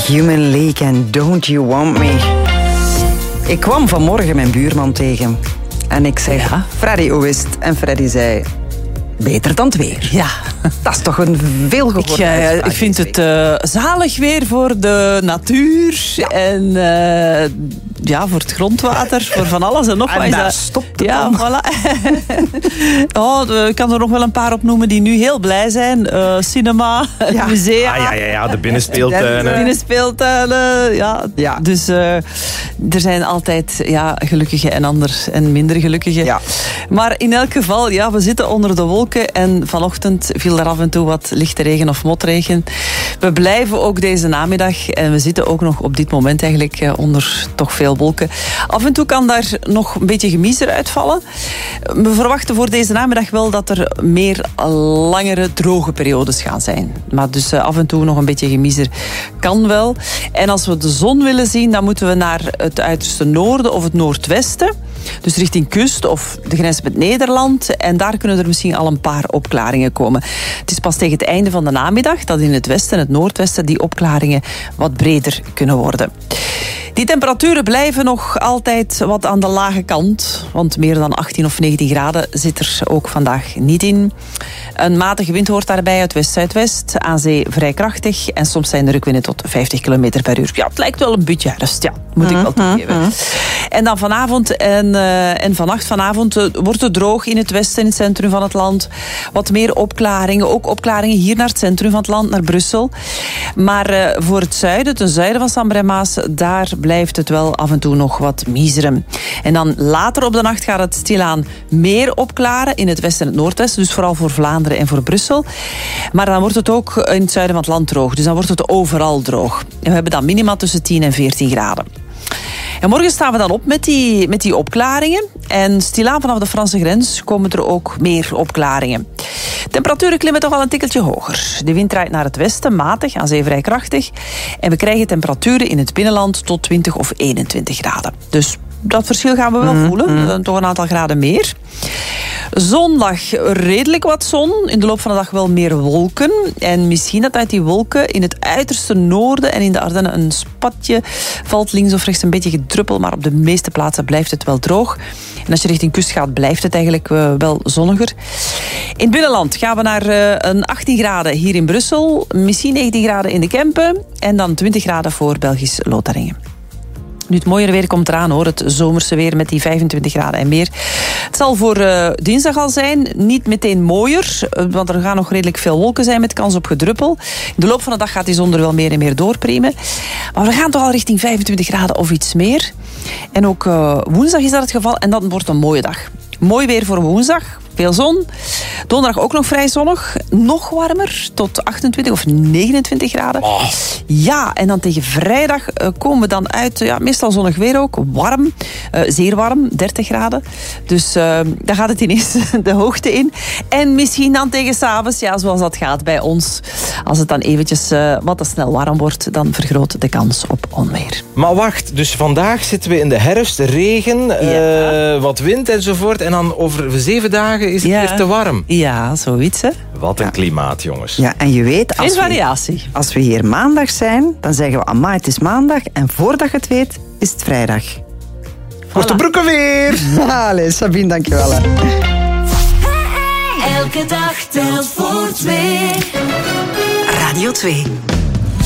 Human League en Don't You Want Me. Ik kwam vanmorgen mijn buurman tegen. En ik zei, Freddy, hoe is het? En Freddy zei, beter dan het weer. Ja. Dat is toch een veelgehoord uitspraak. Ik vind het zalig weer voor de natuur. Ja. En voor het grondwater. Voor van alles en nog wat. En daar stopt het dan. Voilà. Ik kan er nog wel een paar opnoemen die nu heel blij zijn. Cinema, musea. Ja, de binnenspeeltuinen. Binnenspeeltuinen, ja. Dus er zijn altijd gelukkige en minder gelukkige. Ja. Maar in elk geval, we zitten onder de wolken. En vanochtend viel er af en toe wat lichte regen of motregen. We blijven ook deze namiddag. En we zitten ook nog op dit moment eigenlijk onder toch veel wolken. Af en toe kan daar nog een beetje gemiezer uitvallen. We verwachten voor deze namiddag wel dat er meer langere droge periodes gaan zijn. Maar dus af en toe nog een beetje gemiezer kan wel. En als we de zon willen zien, dan moeten we naar het uiterste noorden of het noordwesten. Dus richting kust of de grens met Nederland. En daar kunnen er misschien al een paar opklaringen komen. Het is pas tegen het einde van de namiddag dat in het westen en het noordwesten die opklaringen wat breder kunnen worden. Die temperaturen blijven nog altijd wat aan de lage kant. Want meer dan 18 of 19 graden zit er ook vandaag niet in. Een matige wind hoort daarbij uit west-zuidwest. Aan zee vrij krachtig. En soms zijn de rukwinden tot 50 km per uur. Ja, het lijkt wel een beetje herfst. Ja, moet ik wel toegeven. En dan vanavond en vannacht. Vanavond wordt het droog in het westen, in het centrum van het land. Wat meer opklaringen. Ook opklaringen hier naar het centrum van het land, naar Brussel. Maar voor het zuiden, ten zuiden van Sambre en Maas, daar blijft het wel af en toe nog wat miseren. En dan later op de nacht gaat het stilaan meer opklaren in het westen en het noordwesten. Dus vooral voor Vlaanderen en voor Brussel. Maar dan wordt het ook in het zuiden van het land droog. Dus dan wordt het overal droog. En we hebben dan minima tussen 10 en 14 graden. En morgen staan we dan op met die opklaringen. En stilaan vanaf de Franse grens komen er ook meer opklaringen. Temperaturen klimmen toch wel een tikkeltje hoger. De wind draait naar het westen, matig, aan zee vrij krachtig. En we krijgen temperaturen in het binnenland tot 20 of 21 graden. Dus dat verschil gaan we wel voelen. Toch een aantal graden meer. Zondag redelijk wat zon. In de loop van de dag wel meer wolken. En misschien dat uit die wolken in het uiterste noorden en in de Ardennen een spatje valt. Links of rechts een beetje gedruppel, maar op de meeste plaatsen blijft het wel droog. En als je richting kust gaat, blijft het eigenlijk wel zonniger. In het binnenland gaan we naar een 18 graden hier in Brussel. Misschien 19 graden in de Kempen. En dan 20 graden voor Belgisch Lotharingen. Nu, het mooiere weer komt eraan, hoor. Het zomerse weer met die 25 graden en meer. Het zal voor dinsdag al zijn. Niet meteen mooier, want er gaan nog redelijk veel wolken zijn met kans op gedruppel. In de loop van de dag gaat die zon er wel meer en meer doorpriemen. Maar we gaan toch al richting 25 graden of iets meer. En ook woensdag is dat het geval. En dat wordt een mooie dag. Mooi weer voor woensdag. Veel zon. Donderdag ook nog vrij zonnig. Nog warmer, tot 28 of 29 graden. Oh. Ja, en dan tegen vrijdag komen we dan uit, meestal zonnig weer ook. Warm, zeer warm, 30 graden. Dus daar gaat het ineens de hoogte in. En misschien dan tegen 's avonds, zoals dat gaat bij ons. Als het dan eventjes wat te snel warm wordt, dan vergroot de kans op onweer. Maar wacht, dus vandaag zitten we in de herfst, regen, wat wind enzovoort. En dan over 7 dagen is het weer te warm. Ja, zoiets, hè. Wat een klimaat, jongens. Ja, en je weet, als we hier maandag zijn, dan zeggen we, amai, het is maandag. En voordat je het weet, is het vrijdag. Korte broeken weer! Allee, Sabine, dankjewel. Hè. Elke dag telt voor 2. Radio 2.